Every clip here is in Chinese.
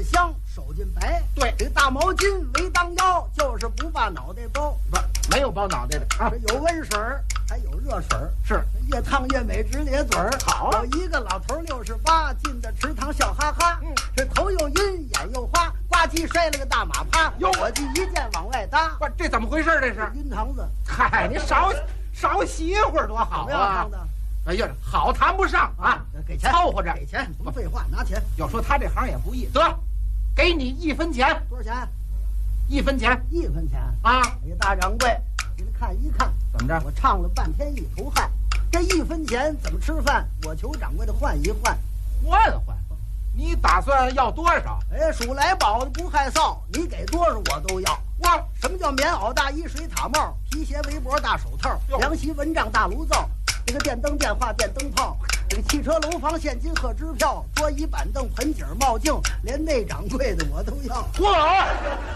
香，手巾白。 对， 这个大毛巾围当腰，就是不把脑袋包。 不，没有包脑袋的啊。 这有温水还有热水是越烫越美，直咧嘴儿。 好， 有一个老头68，进的池塘笑哈哈。这头又晕，眼又花，呱唧摔了个大马趴。 哟， 伙计一剑往外搭。 不，这怎么回事？这是晕堂子。 嗨，你少歇会儿多好啊！哎呀，好谈不上啊！ 给钱， 凑合着， 给钱，不废话，拿钱。 要说他这行也不易，得，给你1分钱。 多少钱 ？1分钱。 1分钱啊！ 哎呀，大掌柜，您看一看， 怎么着？ 我唱了半天一头汗，这1分钱怎么吃饭？我求掌柜的换一换。 换，你打算要多少？ 哎，数来宝的不害臊，你给多少我都要。 哇， 什么叫棉袄大衣、水塔帽、皮鞋、围脖、大手套、凉席、蚊帐、大炉灶？这个电灯、电话、电灯泡，这个汽车、楼房、现金和支票，桌椅板凳、盆景、帽镜，连内掌柜的我都要。 嚯！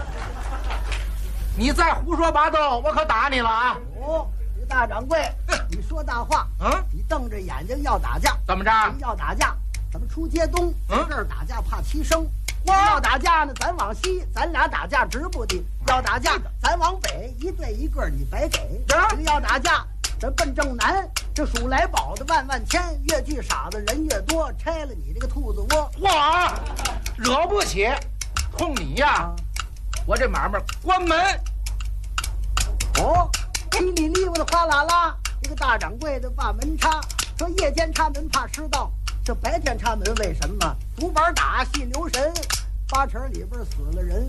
你再胡说八道，我可打你了啊！ 哦，这个大掌柜，你说大话啊！ 你瞪着眼睛要打架， 怎么着？ 要打架，咱们出街东，这儿打架怕牺牲。要打架呢，咱往西，咱俩打架值不的；要打架，咱往北，一对一个你白给。这个要打架，咱奔正南。这数来宝的万万千，越聚傻子人越多，拆了你这个兔子窝。 哇，惹不起，冲你呀！我这买卖关门。 哦，稀里利落的哗啦啦，这个大掌柜的把门插，说夜间插门怕迟到，这白天插门为什么？竹板打戏留神，八成里边死了人。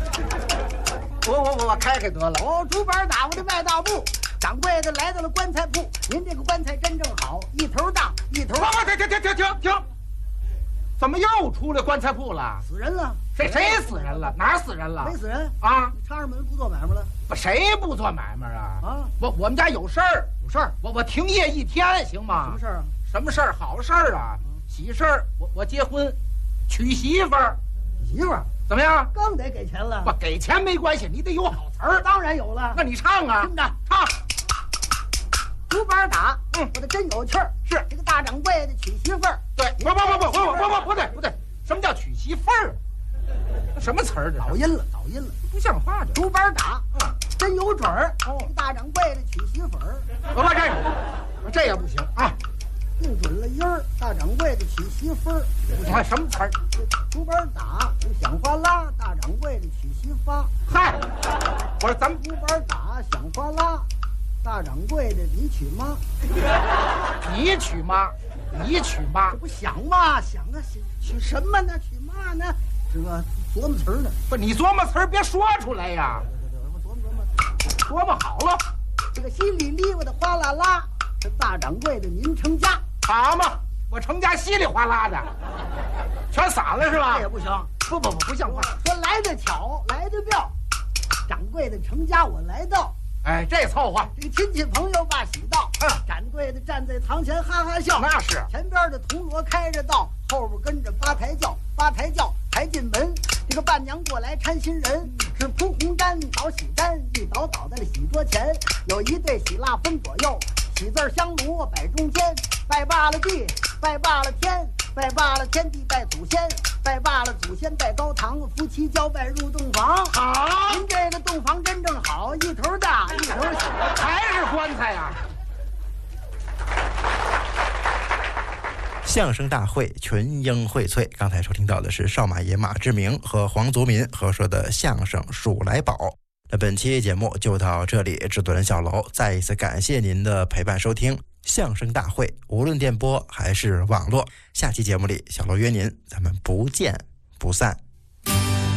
我开得了。 哦，竹板打我的迈大步，掌柜的来到了棺材铺，您这个棺材真正好，一头大一头。 停！怎么又出来棺材铺了？ 死人了？ 谁死人了？哪儿死人了？ 没死人啊！ 你插上门不做买卖了？ 谁不做买卖啊？ 啊！ 我们家有事儿， 有事儿， 我停业1天行吗？ 什么事儿啊？ 什么事儿？好事儿啊！喜事儿，我结婚，娶媳妇儿。 媳妇儿怎么样？ 更得给钱了。 不给钱没关系，你得有好词儿。 当然有了。 那你唱啊！ 听着， 唱。 竹板打，我的真有趣儿。 是这个大掌柜的娶媳妇儿。 对，不对，什么叫娶媳妇儿？什么词儿？ 倒音了， 不像话！这竹板打，真有准儿。这个大掌柜的娶媳妇儿。 这也不行啊！ 定准了音儿，大掌柜的娶媳妇儿。 你看什么词儿？ 竹板打，响哗啦，大掌柜的娶媳发。 嗨，我说咱们竹板打，响哗啦，大掌柜的你娶妈。 你娶妈， 这不想吗？想啊，娶什么呢？娶嘛呢？这个琢磨词儿呢。 不，你琢磨词儿别说出来呀。 我琢磨好了。 这个稀里利落的哗啦啦，这大掌柜的您成家。 好嘛，我成家稀里哗啦的，全散了是吧？ 这也不行。 不像话。 说来得巧，来得妙，掌柜的成家我来到。 哎，这凑合。 这个亲戚朋友把喜到，掌柜的站在堂前哈哈笑。 那是前边的铜锣开着道，后边跟着八抬轿，八抬轿抬进门。这个伴娘过来搀新人，是铺红毡倒喜毡，一倒在了喜桌前，有一对喜蜡分左右，喜字香炉摆中间。拜罢了地，拜罢了天，拜罢了天地，拜祖先，拜罢了祖先，拜高堂，夫妻交拜入洞房。 好， 您这个洞房真正好，一头大一头小， 还是棺材呀。 相声大会群英荟萃，刚才收听到的是少马爷马志明和黄祖民合说的相声《数来宝》。那本期节目就到这里，制作人小楼再一次感谢您的陪伴收听相声大会，无论电波还是网络。下期节目里，小楼约您，咱们不见不散。